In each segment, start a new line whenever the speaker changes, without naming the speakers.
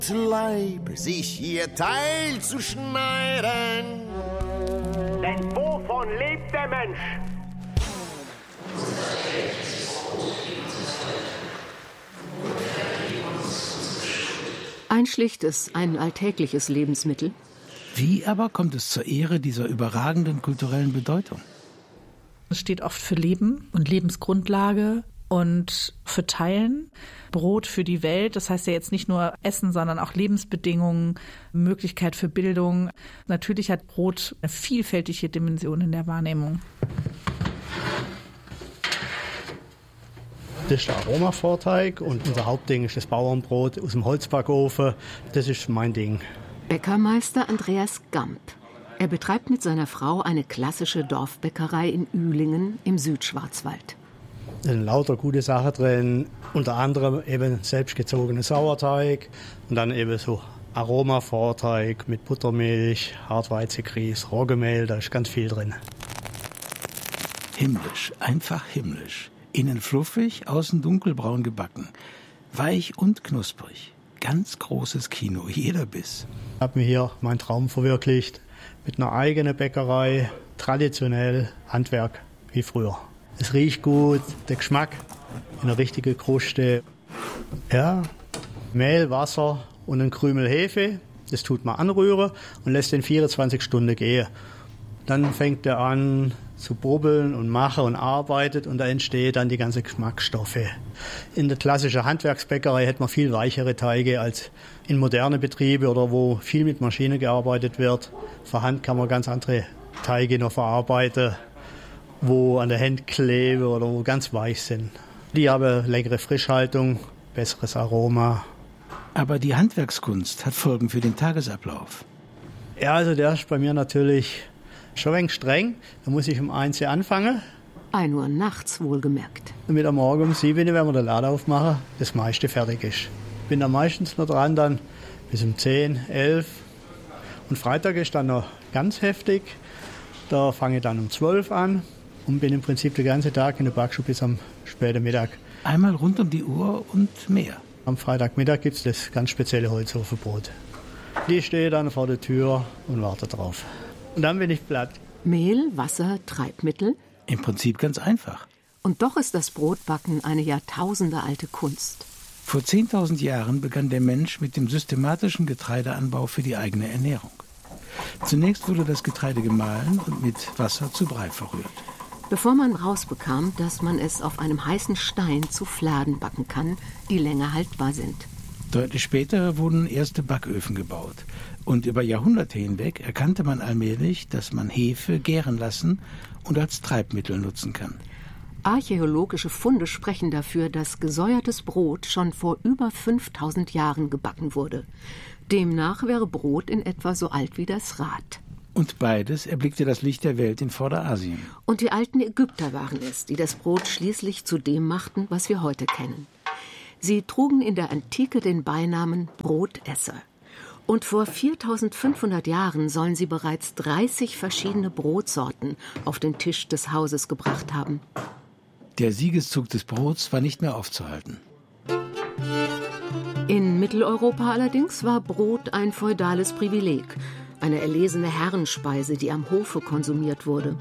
Leib, sich hier teilzuschneiden.
Denn wovon lebt der Mensch?
Ein schlichtes, ein alltägliches Lebensmittel.
Wie aber kommt es zur Ehre dieser überragenden kulturellen Bedeutung?
Es steht oft für Leben und Lebensgrundlage und für Teilen. Brot für die Welt, das heißt ja jetzt nicht nur Essen, sondern auch Lebensbedingungen, Möglichkeit für Bildung. Natürlich hat Brot eine vielfältige Dimension in der Wahrnehmung.
Das ist der Aromavorteig und unser Hauptding ist das Bauernbrot aus dem Holzbackofen. Das ist mein Ding.
Bäckermeister Andreas Gamp. Er betreibt mit seiner Frau eine klassische Dorfbäckerei in Ühlingen im Südschwarzwald.
Da sind lauter gute Sachen drin, unter anderem eben selbstgezogenen Sauerteig und dann eben so Aromavorteig mit Buttermilch, Hartweizengrieß, Roggenmehl, da ist ganz viel drin.
Himmlisch, einfach himmlisch. Innen fluffig, außen dunkelbraun gebacken. Weich und knusprig. Ganz großes Kino, jeder Biss.
Ich habe mir hier meinen Traum verwirklicht. Mit einer eigenen Bäckerei, traditionell Handwerk wie früher. Es riecht gut, der Geschmack, eine richtige Kruste. Ja, Mehl, Wasser und ein Krümel Hefe. Das tut man anrühren und lässt den 24 Stunden gehen. Dann fängt er an zu brubbeln und machen und arbeitet und da entstehen dann die ganzen Geschmacksstoffe. In der klassischen Handwerksbäckerei hat man viel weichere Teige als in modernen Betrieben oder wo viel mit Maschinen gearbeitet wird. Von Hand kann man ganz andere Teige noch verarbeiten, wo an der Hand kleben oder wo ganz weich sind. Die haben längere Frischhaltung, besseres Aroma.
Aber die Handwerkskunst hat Folgen für den Tagesablauf.
Ja, also der ist bei mir natürlich schon ein wenig streng. Da muss ich um 1 Uhr anfangen.
1 Uhr nachts wohlgemerkt.
Damit am Morgen um 7 Uhr, wenn wir den Laden aufmachen, das meiste fertig ist. Bin da meistens noch dran dann bis um 10, 11. Und Freitag ist dann noch ganz heftig. Da fange ich dann um 12 an und bin im Prinzip den ganzen Tag in der Backstube bis am späten Mittag.
Einmal rund um die Uhr und mehr.
Am Freitagmittag gibt es das ganz spezielle Holzofenbrot. Die stehe dann vor der Tür und warte drauf. Und dann bin ich platt.
Mehl, Wasser, Treibmittel.
Im Prinzip ganz einfach.
Und doch ist das Brotbacken eine jahrtausendealte Kunst.
Vor 10.000 Jahren begann der Mensch mit dem systematischen Getreideanbau für die eigene Ernährung. Zunächst wurde das Getreide gemahlen und mit Wasser zu Brei verrührt.
Bevor man rausbekam, dass man es auf einem heißen Stein zu Fladen backen kann, die länger haltbar sind.
Deutlich später wurden erste Backöfen gebaut. Und über Jahrhunderte hinweg erkannte man allmählich, dass man Hefe gären lassen und als Treibmittel nutzen kann.
Archäologische Funde sprechen dafür, dass gesäuertes Brot schon vor über 5000 Jahren gebacken wurde. Demnach wäre Brot in etwa so alt wie das Rad.
Und beides erblickte das Licht der Welt in Vorderasien.
Und die alten Ägypter waren es, die das Brot schließlich zu dem machten, was wir heute kennen. Sie trugen in der Antike den Beinamen Brotesser. Und vor 4500 Jahren sollen sie bereits 30 verschiedene Brotsorten auf den Tisch des Hauses gebracht haben.
Der Siegeszug des Brots war nicht mehr aufzuhalten.
In Mitteleuropa allerdings war Brot ein feudales Privileg, eine erlesene Herrenspeise, die am Hofe konsumiert wurde.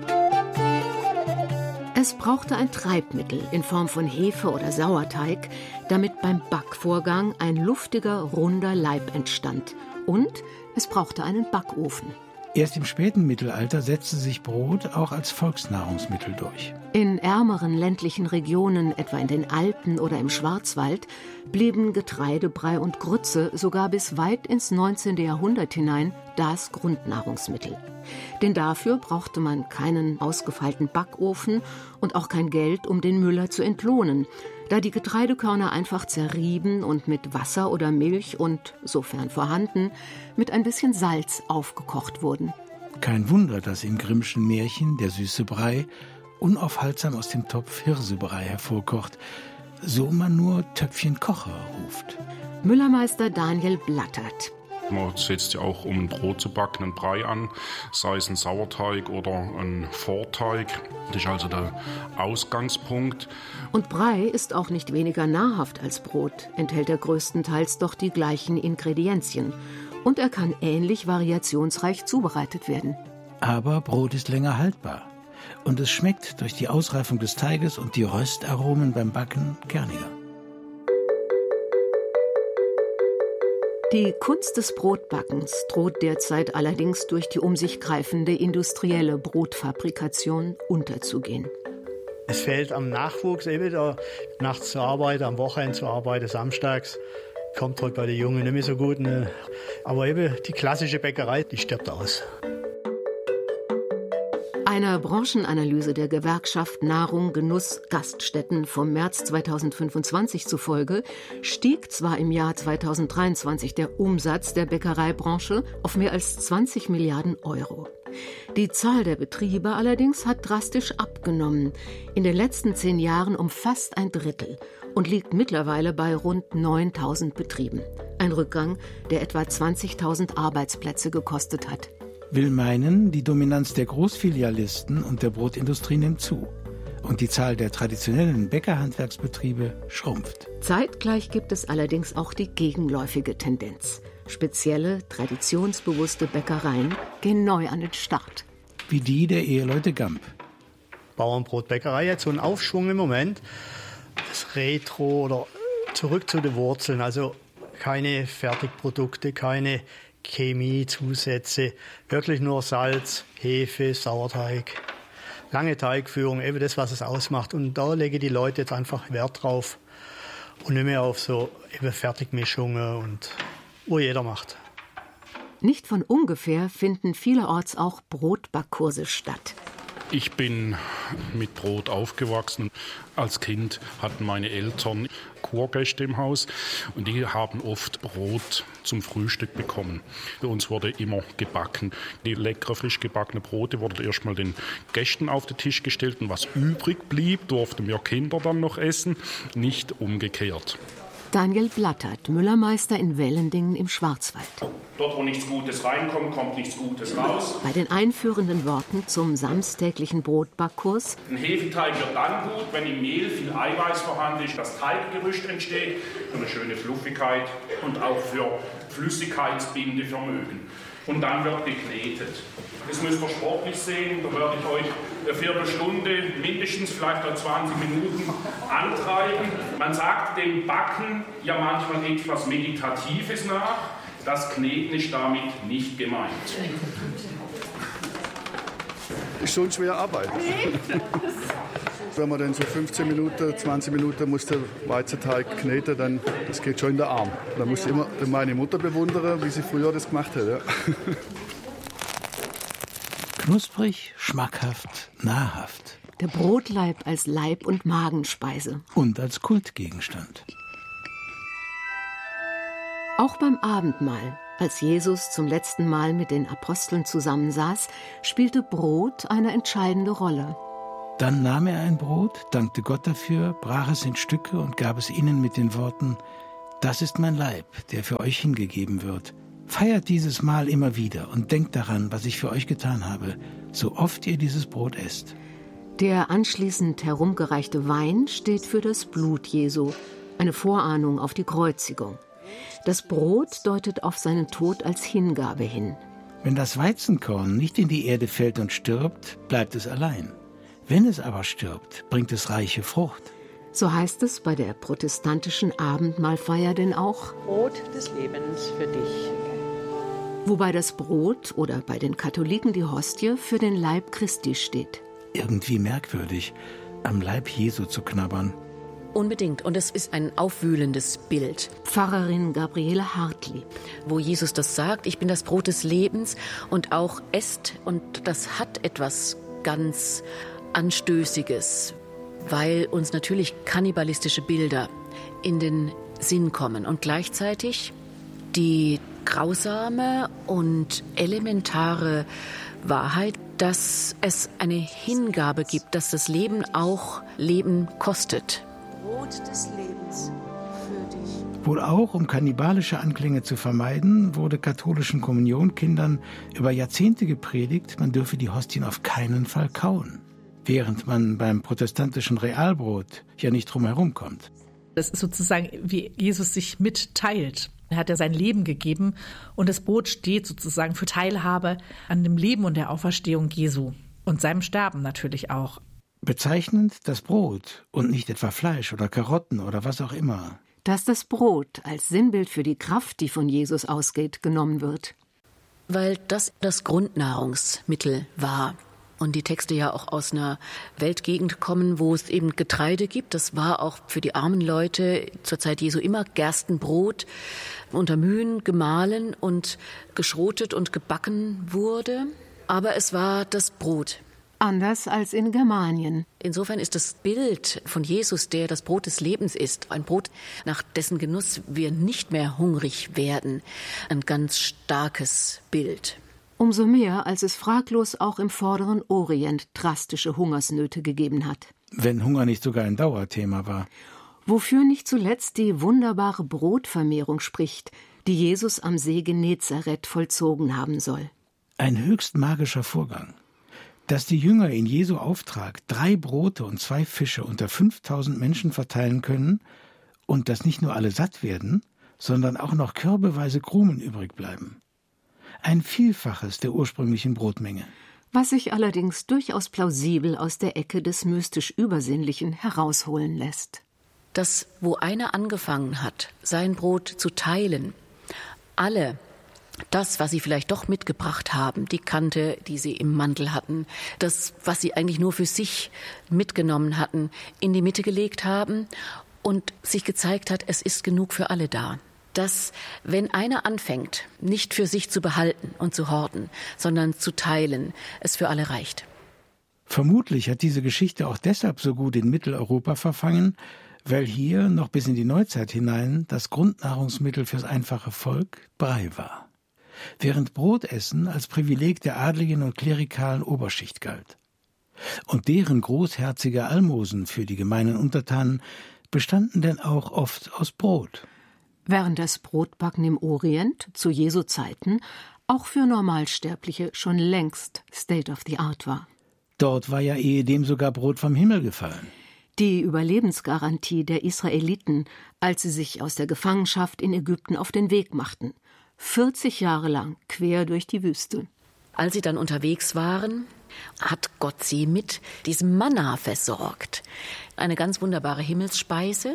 Es brauchte ein Treibmittel in Form von Hefe oder Sauerteig, damit beim Backvorgang ein luftiger, runder Leib entstand. Und es brauchte einen Backofen.
Erst im späten Mittelalter setzte sich Brot auch als Volksnahrungsmittel durch.
In ärmeren ländlichen Regionen, etwa in den Alpen oder im Schwarzwald, blieben Getreide, Brei und Grütze sogar bis weit ins 19. Jahrhundert hinein das Grundnahrungsmittel. Denn dafür brauchte man keinen ausgefeilten Backofen und auch kein Geld, um den Müller zu entlohnen, da die Getreidekörner einfach zerrieben und mit Wasser oder Milch und, sofern vorhanden, mit ein bisschen Salz aufgekocht wurden.
Kein Wunder, dass im Grimmschen Märchen der süße Brei unaufhaltsam aus dem Topf Hirsebrei hervorkocht, so man nur Töpfchen Kocher ruft.
Müllermeister Daniel Blattert.
Man setzt ja auch, um ein Brot zu backen, einen Brei an, sei es ein Sauerteig oder ein Vorteig. Das ist also der Ausgangspunkt.
Und Brei ist auch nicht weniger nahrhaft als Brot, enthält er größtenteils doch die gleichen Ingredienzien. Und er kann ähnlich variationsreich zubereitet werden.
Aber Brot ist länger haltbar. Und es schmeckt durch die Ausreifung des Teiges und die Röstaromen beim Backen kerniger.
Die Kunst des Brotbackens droht derzeit allerdings durch die um sich greifende industrielle Brotfabrikation unterzugehen.
Es fehlt am Nachwuchs eben da nachts zur Arbeit, am Wochenende zur Arbeit, samstags. Kommt heute bei den Jungen nicht mehr so gut. Ne? Aber eben die klassische Bäckerei, die stirbt aus.
Einer Branchenanalyse der Gewerkschaft Nahrung, Genuss, Gaststätten vom März 2025 zufolge stieg zwar im Jahr 2023 der Umsatz der Bäckereibranche auf mehr als 20 Milliarden Euro. Die Zahl der Betriebe allerdings hat drastisch abgenommen, in den letzten 10 Jahren um fast ein Drittel und liegt mittlerweile bei rund 9.000 Betrieben. Ein Rückgang, der etwa 20.000 Arbeitsplätze gekostet hat.
Will meinen, die Dominanz der Großfilialisten und der Brotindustrie nimmt zu. Und die Zahl der traditionellen Bäckerhandwerksbetriebe schrumpft.
Zeitgleich gibt es allerdings auch die gegenläufige Tendenz. Spezielle, traditionsbewusste Bäckereien gehen neu an den Start.
Wie die der Eheleute Gamp.
Bauernbrotbäckerei hat so einen Aufschwung im Moment. Das Retro oder zurück zu den Wurzeln. Also keine Fertigprodukte, keine Chemiezusätze, wirklich nur Salz, Hefe, Sauerteig, lange Teigführung, eben das, was es ausmacht. Und da legen die Leute jetzt einfach Wert drauf und nicht mehr auf so eben Fertigmischungen und wo jeder macht.
Nicht von ungefähr finden vielerorts auch Brotbackkurse statt.
Ich bin mit Brot aufgewachsen. Als Kind hatten meine Eltern Kurgäste im Haus und die haben oft Brot zum Frühstück bekommen. Bei uns wurde immer gebacken. Die leckere, frisch gebackene Brote wurden erstmal den Gästen auf den Tisch gestellt und was übrig blieb, durften wir Kinder dann noch essen, nicht umgekehrt.
Daniel Blattert, Müllermeister in Wellendingen im Schwarzwald.
Dort, wo nichts Gutes reinkommt, kommt nichts Gutes raus.
Bei den einführenden Worten zum samstäglichen Brotbackkurs.
Ein Hefeteig wird dann gut, wenn im Mehl viel Eiweiß vorhanden ist, das Teiggerüst entsteht, für eine schöne Fluffigkeit und auch für Flüssigkeitsbindevermögen. Und dann wird geknetet. Das müsst ihr sportlich sehen, da werde ich euch eine Viertelstunde, mindestens vielleicht auch 20 Minuten antreiben. Man sagt dem Backen ja manchmal etwas Meditatives nach. Das Kneten ist damit nicht gemeint.
Ist schon schwer Arbeit. Wenn man dann so 15 Minuten, 20 Minuten muss der Weizenteig kneten, dann das geht schon in den Arm. Da muss ich immer meine Mutter bewundern, wie sie früher das gemacht hat. Ja.
Knusprig, schmackhaft, nahrhaft.
Der Brotleib als Leib- und Magenspeise.
Und als Kultgegenstand.
Auch beim Abendmahl, als Jesus zum letzten Mal mit den Aposteln zusammensaß, spielte Brot eine entscheidende Rolle.
Dann nahm er ein Brot, dankte Gott dafür, brach es in Stücke und gab es ihnen mit den Worten: Das ist mein Leib, der für euch hingegeben wird. Feiert dieses Mahl immer wieder und denkt daran, was ich für euch getan habe, so oft ihr dieses Brot esst.
Der anschließend herumgereichte Wein steht für das Blut Jesu, eine Vorahnung auf die Kreuzigung. Das Brot deutet auf seinen Tod als Hingabe hin.
Wenn das Weizenkorn nicht in die Erde fällt und stirbt, bleibt es allein. Wenn es aber stirbt, bringt es reiche Frucht.
So heißt es bei der protestantischen Abendmahlfeier denn auch:
Brot des Lebens für dich.
Wobei das Brot oder bei den Katholiken die Hostie für den Leib Christi steht.
Irgendwie merkwürdig, am Leib Jesu zu knabbern.
Unbedingt. Und es ist ein aufwühlendes Bild.
Pfarrerin Gabriele Hartlieb.
Wo Jesus das sagt: Ich bin das Brot des Lebens, und auch esst. Und das hat etwas ganz Anstößiges, weil uns natürlich kannibalistische Bilder in den Sinn kommen. Und gleichzeitig die grausame und elementare Wahrheit, dass es eine Hingabe gibt, dass das Leben auch Leben kostet.
Brot des Lebens für dich.
Wohl auch, um kannibalische Anklänge zu vermeiden, wurde katholischen Kommunionkindern über Jahrzehnte gepredigt, man dürfe die Hostien auf keinen Fall kauen, während man beim protestantischen Realbrot ja nicht drum herum kommt.
Das ist sozusagen, wie Jesus sich mitteilt. Er hat ja sein Leben gegeben und das Brot steht sozusagen für Teilhabe an dem Leben und der Auferstehung Jesu und seinem Sterben natürlich auch.
Bezeichnend das Brot und nicht etwa Fleisch oder Karotten oder was auch immer.
Dass das Brot als Sinnbild für die Kraft, die von Jesus ausgeht, genommen wird.
Weil das Grundnahrungsmittel war. Und die Texte ja auch aus einer Weltgegend kommen, wo es eben Getreide gibt. Das war auch für die armen Leute zur Zeit Jesu immer Gerstenbrot, unter Mühen gemahlen und geschrotet und gebacken wurde. Aber es war das Brot.
Anders als in Germanien.
Insofern ist das Bild von Jesus, der das Brot des Lebens ist, ein Brot, nach dessen Genuss wir nicht mehr hungrig werden, ein ganz starkes Bild.
Umso mehr, als es fraglos auch im Vorderen Orient drastische Hungersnöte gegeben hat.
Wenn Hunger nicht sogar ein Dauerthema war.
Wofür nicht zuletzt die wunderbare Brotvermehrung spricht, die Jesus am See Genezareth vollzogen haben soll.
Ein höchst magischer Vorgang. Dass die Jünger in Jesu Auftrag 3 Brote und 2 Fische unter 5000 Menschen verteilen können und dass nicht nur alle satt werden, sondern auch noch körbeweise Krumen übrig bleiben. Ein Vielfaches der ursprünglichen Brotmenge.
Was sich allerdings durchaus plausibel aus der Ecke des mystisch-Übersinnlichen herausholen lässt.
Dass, wo einer angefangen hat, sein Brot zu teilen, alle das, was sie vielleicht doch mitgebracht haben, die Kante, die sie im Mantel hatten, das, was sie eigentlich nur für sich mitgenommen hatten, in die Mitte gelegt haben und sich gezeigt hat, es ist genug für alle da. Dass, wenn einer anfängt, nicht für sich zu behalten und zu horten, sondern zu teilen, es für alle reicht.
Vermutlich hat diese Geschichte auch deshalb so gut in Mitteleuropa verfangen, weil hier noch bis in die Neuzeit hinein das Grundnahrungsmittel fürs einfache Volk Brei war. Während Brotessen als Privileg der adligen und klerikalen Oberschicht galt. Und deren großherzige Almosen für die gemeinen Untertanen bestanden denn auch oft aus Brot.
Während das Brotbacken im Orient zu Jesu Zeiten auch für Normalsterbliche schon längst State of the Art war.
Dort war ja ehedem sogar Brot vom Himmel gefallen.
Die Überlebensgarantie der Israeliten, als sie sich aus der Gefangenschaft in Ägypten auf den Weg machten. 40 Jahre lang quer durch die Wüste.
Als sie dann unterwegs waren, hat Gott sie mit diesem Manna versorgt. Eine ganz wunderbare Himmelsspeise.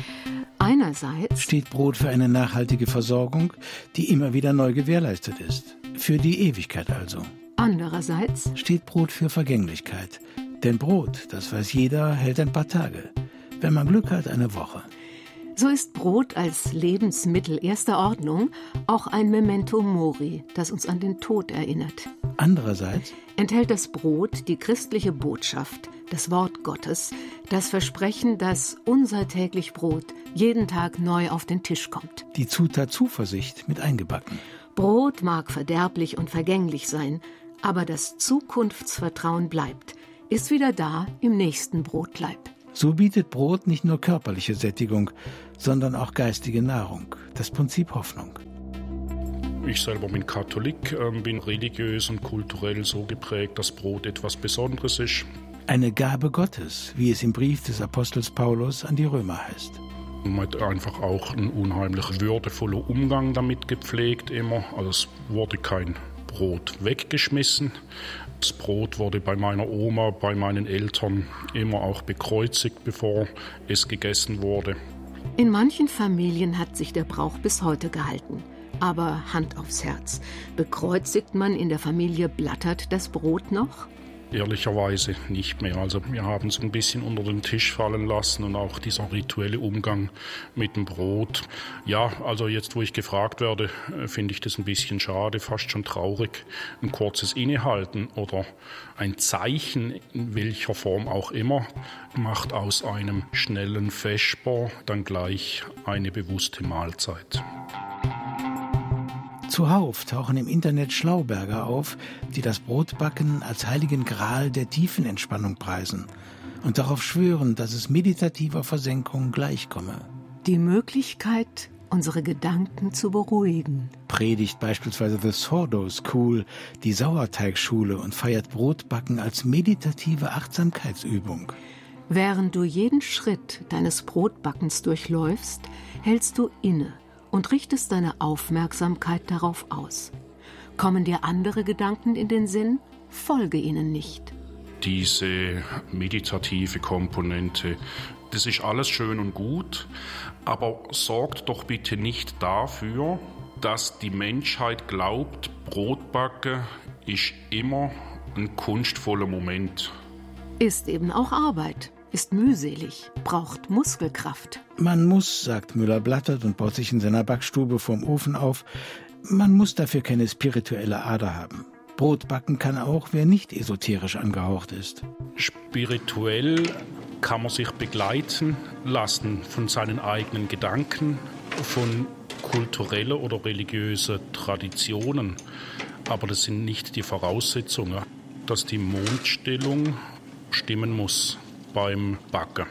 Einerseits
steht Brot für eine nachhaltige Versorgung, die immer wieder neu gewährleistet ist. Für die Ewigkeit also.
Andererseits
steht Brot für Vergänglichkeit. Denn Brot, das weiß jeder, hält ein paar Tage. Wenn man Glück hat, eine Woche.
So ist Brot als Lebensmittel erster Ordnung auch ein Memento Mori, das uns an den Tod erinnert.
Andererseits
enthält das Brot die christliche Botschaft, das Wort Gottes, das Versprechen, dass unser täglich Brot jeden Tag neu auf den Tisch kommt.
Die Zutat Zuversicht mit eingebacken.
Brot mag verderblich und vergänglich sein, aber das Zukunftsvertrauen bleibt, ist wieder da im nächsten Brotleib.
So bietet Brot nicht nur körperliche Sättigung, sondern auch geistige Nahrung, das Prinzip Hoffnung.
Ich selber bin Katholik, bin religiös und kulturell so geprägt, dass Brot etwas Besonderes ist.
Eine Gabe Gottes, wie es im Brief des Apostels Paulus an die Römer heißt.
Man hat einfach auch einen unheimlich würdevollen Umgang damit gepflegt immer. Also es wurde kein Brot weggeschmissen. Das Brot wurde bei meiner Oma, bei meinen Eltern immer auch bekreuzigt, bevor es gegessen wurde.
In manchen Familien hat sich der Brauch bis heute gehalten. Aber Hand aufs Herz, bekreuzigt man in der Familie Blattert das Brot noch?
Ehrlicherweise nicht mehr. Also wir haben es ein bisschen unter den Tisch fallen lassen und auch dieser rituelle Umgang mit dem Brot. Ja, also jetzt, wo ich gefragt werde, finde ich das ein bisschen schade, fast schon traurig. Ein kurzes Innehalten oder ein Zeichen, in welcher Form auch immer, macht aus einem schnellen Vesper dann gleich eine bewusste Mahlzeit.
Zuhauf tauchen im Internet Schlauberger auf, die das Brotbacken als heiligen Gral der Tiefenentspannung preisen und darauf schwören, dass es meditativer Versenkung gleichkomme.
Die Möglichkeit unsere Gedanken zu beruhigen.
Predigt beispielsweise The Sourdough School, die Sauerteigschule, und feiert Brotbacken als meditative Achtsamkeitsübung.
Während du jeden Schritt deines Brotbackens durchläufst, hältst du inne und richtest deine Aufmerksamkeit darauf aus. Kommen dir andere Gedanken in den Sinn? Folge ihnen nicht.
Diese meditative Komponente, das ist alles schön und gut, aber sorgt doch bitte nicht dafür, dass die Menschheit glaubt, Brotbacken ist immer ein kunstvoller Moment.
Ist eben auch Arbeit, ist mühselig, braucht Muskelkraft.
Man muss, sagt Müller-Blattert und baut sich in seiner Backstube vorm Ofen auf, man muss dafür keine spirituelle Ader haben. Brotbacken kann auch, wer nicht esoterisch angehaucht ist.
Spirituell kann man sich begleiten lassen von seinen eigenen Gedanken, von kulturellen oder religiösen Traditionen. Aber das sind nicht die Voraussetzungen, dass die Mondstellung stimmen muss beim Backen.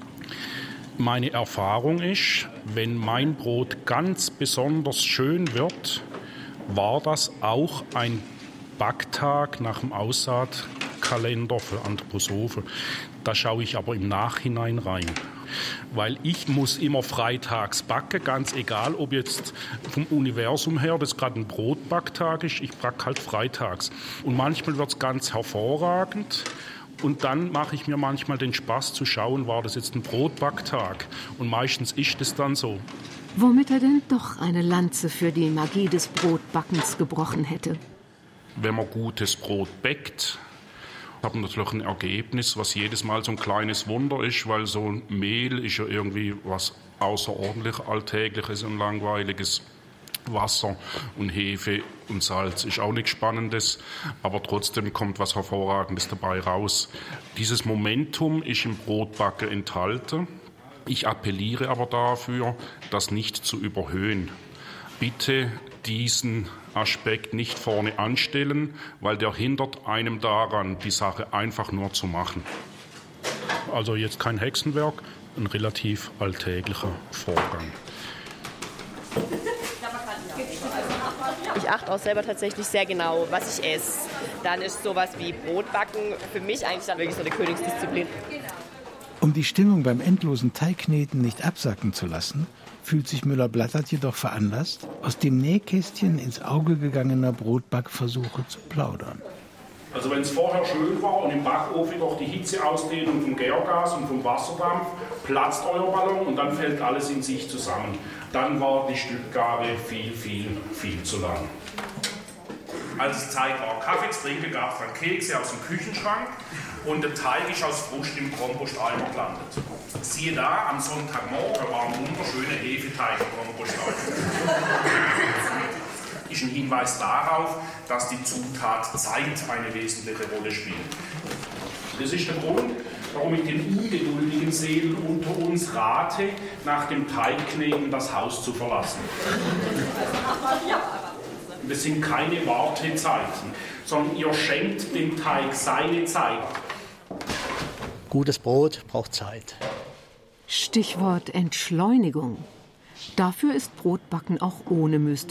Meine Erfahrung ist, wenn mein Brot ganz besonders schön wird, war das auch ein Backtag nach dem Aussaatkalender für Anthroposophen. Da schaue ich aber im Nachhinein rein. Weil ich muss immer freitags backen, ganz egal, ob jetzt vom Universum her das gerade ein Brotbacktag ist, ich backe halt freitags. Und manchmal wird es ganz hervorragend. Und dann mache ich mir manchmal den Spaß zu schauen, war das jetzt ein Brotbacktag? Und meistens ist es dann so.
Womit er denn doch eine Lanze für die Magie des Brotbackens gebrochen hätte.
Wenn man gutes Brot backt, hat man natürlich ein Ergebnis, was jedes Mal so ein kleines Wunder ist, weil so ein Mehl ist ja irgendwie was außerordentlich Alltägliches und Langweiliges. Wasser und Hefe und Salz ist auch nichts Spannendes, aber trotzdem kommt was Hervorragendes dabei raus. Dieses Momentum ist im Brotbacken enthalten. Ich appelliere aber dafür, das nicht zu überhöhen. Bitte diesen Aspekt nicht vorne anstellen, weil der hindert einem daran, die Sache einfach nur zu machen. Also jetzt kein Hexenwerk, ein relativ alltäglicher Vorgang.
Ich achte auch selber tatsächlich sehr genau, was ich esse. Dann ist sowas wie Brotbacken für mich eigentlich dann wirklich so eine Königsdisziplin.
Um die Stimmung beim endlosen Teigkneten nicht absacken zu lassen, fühlt sich Müller-Blattert jedoch veranlasst, aus dem Nähkästchen ins Auge gegangener Brotbackversuche zu plaudern.
Also wenn es vorher schön war und im Backofen durch die Hitzeausdehnung vom Gärgas und vom Wasserdampf platzt euer Ballon und dann fällt alles in sich zusammen. Dann war die Stückgare viel zu lang. Als es Zeit war, Kaffee zu trinken, gab es dann Kekse aus dem Küchenschrank und der Teig ist aus Frust im Komposteimer gelandet. Siehe da, am Sonntagmorgen war ein wunderschöner Hefeteig im Komposteimer. Ist ein Hinweis darauf, dass die Zutat Zeit eine wesentliche Rolle spielt. Das ist der Grund, warum ich den ungeduldigen Seelen unter uns rate, nach dem Teigkneten das Haus zu verlassen. Das sind keine Wartezeiten, sondern ihr schenkt dem Teig seine Zeit.
Gutes Brot braucht Zeit.
Stichwort Entschleunigung. Dafür ist Brotbacken auch ohne Mystik